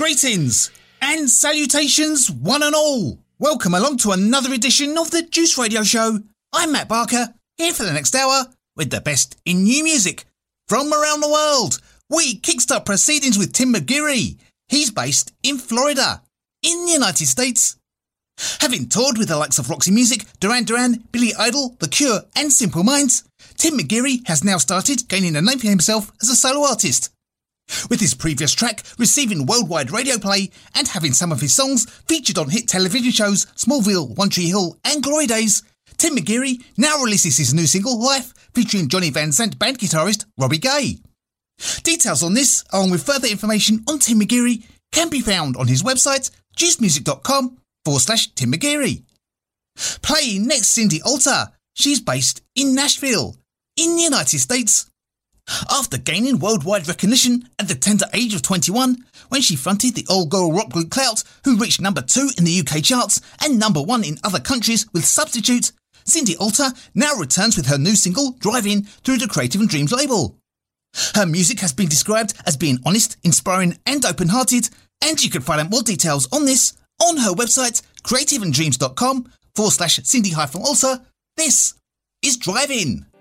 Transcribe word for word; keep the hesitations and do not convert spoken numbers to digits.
Greetings and salutations, one and all. Welcome along to another edition of the Juice Radio Show. I'm Matt Barker, here for the next hour with the best in new music from around the world. We kickstart proceedings with Tim McGeary. He's based in Florida, in the United States. Having toured with the likes of Roxy Music, Duran Duran, Billy Idol, The Cure and Simple Minds, Tim McGeary has now started gaining a name for himself as a solo artist. With his previous track receiving worldwide radio play and having some of his songs featured on hit television shows Smallville, One Tree Hill and Glory Days, Tim McGeary now releases his new single Life featuring Johnny Van Sant band guitarist Robbie Gay. Details on this, along with further information on Tim McGeary, can be found on his website juicemusic.com forward slash Tim McGeary. Playing next, Cindy Alta. She's based in Nashville, in the United States. After gaining worldwide recognition at the tender age of twenty-one, when she fronted the all-girl rock group Clout, who reached number two in the U K charts and number one in other countries with Substitute, Cindy Alta now returns with her new single Drive-In through the Creative and Dreams label. Her music has been described as being honest, inspiring and open-hearted, and you can find out more details on this on her website creativeanddreams.com forward slash Cindy hyphen Alta. This is Drive-In.